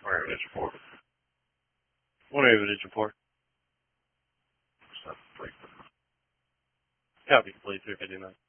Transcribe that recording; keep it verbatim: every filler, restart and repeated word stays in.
Where evidence report? What evidence report? Stuff, please. Copy complete three fifty-nine.